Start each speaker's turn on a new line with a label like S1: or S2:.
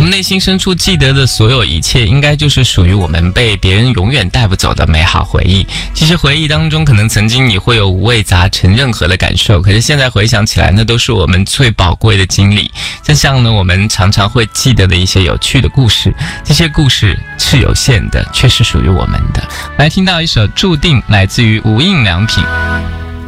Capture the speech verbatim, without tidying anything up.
S1: 们内心深处记得的所有一切，应该就是属于我们被别人永远带不走的美好回忆。其实回忆当中，可能曾经你会有五味杂陈任何的感受，可是现在回想起来，那都是我们最宝贵的经历。就像呢，我们常常会记得的一些有趣的故事，这些故事是有限的，却是属于我们的。来听到一首《注定》，来自于无印良品。